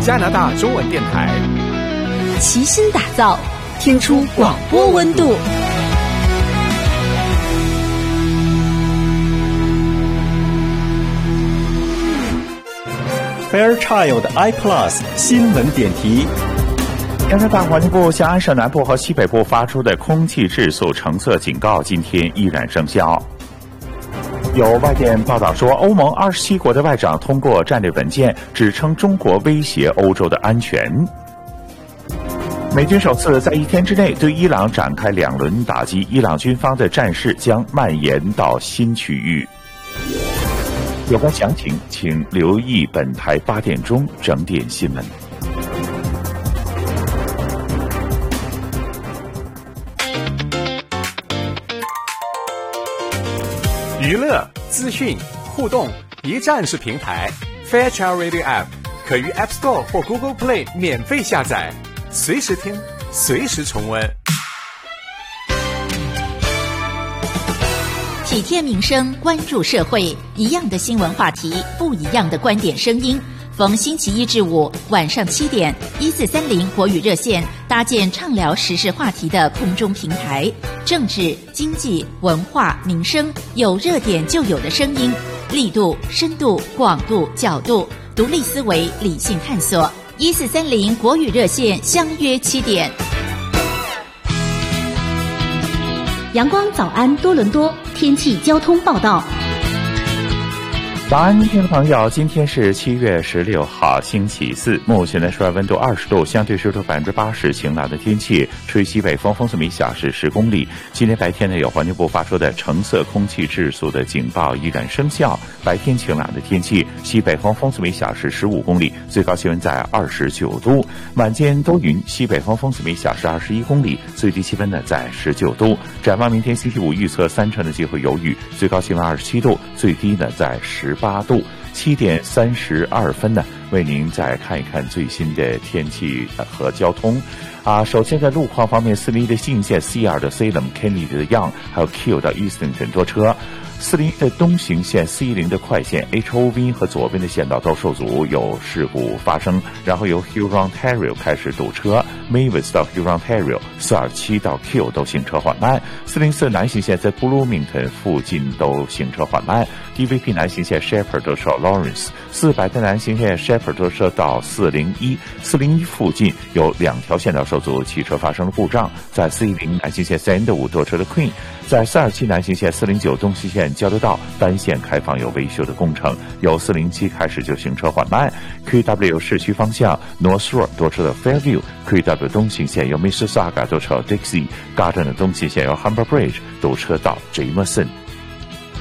加拿大中文电台， 齐心打造，听出广播温度。 Fairchild iPlus 新闻点题。加拿大环境部向安省南部和西北部发出的空气质素橙色警告今天依然生效。有外电报道说，欧盟27国的外长通过战略文件，指称中国威胁欧洲的安全。美军首次在1天之内对伊朗展开2轮打击，伊朗军方的战事将蔓延到新区域。有关详情，请留意本台8点钟整点新闻。 娱乐、资讯、互动，一站式平台。Fairchild Radio App 可于 App Store 或 Google Play 免费下载，随时听，随时重温。 体贴民生，关注社会，一样的新闻话题，不一样的观点声音。逢星期1至5晚上7点，1430国语热线搭建畅聊时事话题的空中平台，政治、经济、文化、民生，有热点就有的声音，力度、深度、广度、角度，独立思维，理性探索。1430国语热线相约7点。阳光早安多伦多天气交通报道。 早安，听众朋友，今天是7月16号，星期四，目前的室外温度20度，相对湿度80%，晴朗的天气，吹西北风，风速每小时10公里。今天白天呢，有环境部发出的橙色空气质素的警报依然生效，白天晴朗的天气，西北风，风速每小时15公里，最高气温在29度，晚间多云，西北风，风速每小时21公里，最低气温呢在19度。展望明天星期五，预测3成的机会有雨，最高气温27度，最低呢在18度。7点32分呢，为您再看一看最新的天气和交通。首先在路况方面，401的信线 C2 的 Salem、Kennedy 的 Yonge， 还有 Keele 到 Easton 很多车。401的东行线 C10 的快线 HOV 和左边的线道都受阻，有事故发生，然后由 Hurontario 开始堵车， Mavis 到 Hurontario， 427到 Keele 都行车缓慢。404南行线在 Bloomington 附近都行车缓慢， DVP 南行线 Shepherd 都到 Lawrence， 400的南行线 Shepherd 都车到401附近有2条线道受阻，汽车发生了故障，在410南行线305多车的 Queen， 在427南行线409东西线交流道单线开放有维修的工程，由407开始就行车缓慢。 QW 市区方向 North Shore 多车的 Fairview， QW 东行线由 Mississauga 多车到 Dixie， Garden 的东行线由 Humber Bridge 堵车到 Jameson。